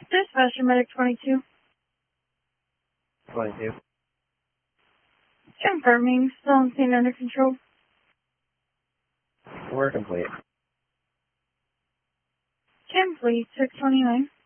Dispatcher Medic 22. 22. Confirming, still on scene under control. We're complete. Complete, 629.